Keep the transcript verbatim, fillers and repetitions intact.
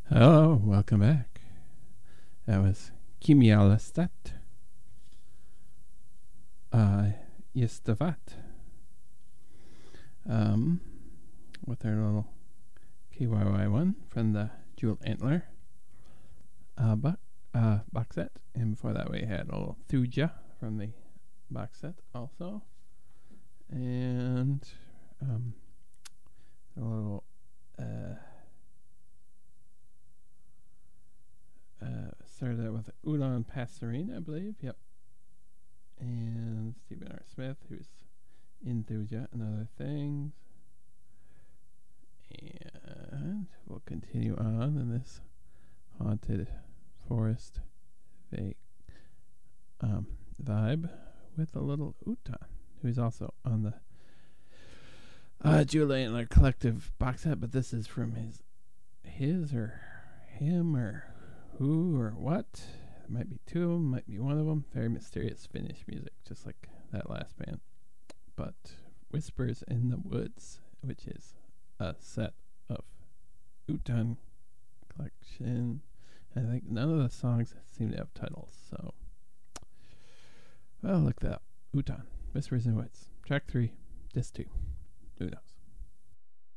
Hello, welcome back. That was Kimialastat. Uh, Yistavat. Um, with their little K Y Y one from the Jewel Antler uh, bu- uh, box set. And before that, we had a little Thuja from the box set also. And um, a little. Uh, Uh, started out with Udon Passerine, I believe. Yep. And Stephen R. Smith, who's in Thuja and other things. And we'll continue on in this haunted forest vague, um, vibe with a little Utan, who's also on the uh, Julian Collective box set, but this is from his, his or him or who or what. It might be two of them, might be one of them. Very mysterious Finnish music, just like that last band. But Whispers in the Woods, which is a set of Utan collection. I think none of the songs seem to have titles, so well, look that up. Utan, Whispers in the Woods, track three, disc two. Who knows?